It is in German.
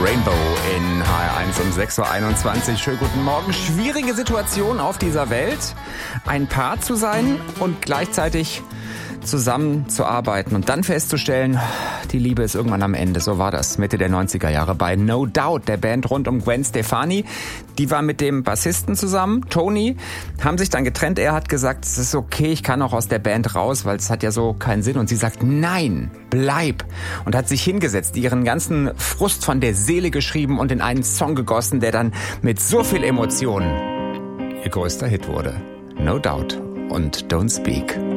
Rainbow in HR1 um 6.21 Uhr. Schönen guten Morgen. Schwierige Situation auf dieser Welt. Ein Paar zu sein und gleichzeitig zusammenzuarbeiten und dann festzustellen, die Liebe ist irgendwann am Ende. So war das Mitte der 90er Jahre bei No Doubt, der Band rund um Gwen Stefani. Die war mit dem Bassisten zusammen, Tony, haben sich dann getrennt. Er hat gesagt, es ist okay, ich kann auch aus der Band raus, weil es hat ja so keinen Sinn. Und sie sagt, nein, bleib. Und hat sich hingesetzt, ihren ganzen Frust von der Seele geschrieben und in einen Song gegossen, der dann mit so viel Emotionen ihr größter Hit wurde. No Doubt und Don't Speak.